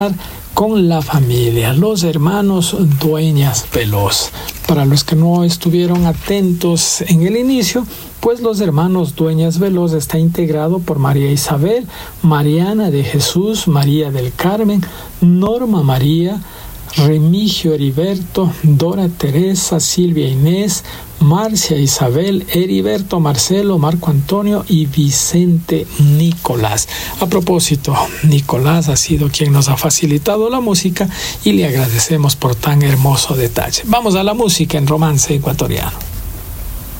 con la familia, los hermanos Dueñas Veloz. Para los que no estuvieron atentos en el inicio, pues los hermanos Dueñas Veloz está integrado por María Isabel, Mariana de Jesús, María del Carmen, Norma María, Remigio Heriberto, Dora Teresa, Silvia Inés, Marcia Isabel, Heriberto Marcelo, Marco Antonio y Vicente Nicolás. A propósito, Nicolás ha sido quien nos ha facilitado la música y le agradecemos por tan hermoso detalle. Vamos a la música en Romance Ecuatoriano.